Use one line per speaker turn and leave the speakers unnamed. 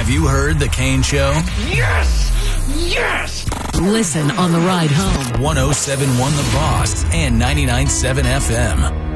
Have you heard The Kane Show?
Yes! Yes!
Listen on the ride home.
107.1 The Boss and 99.7 FM.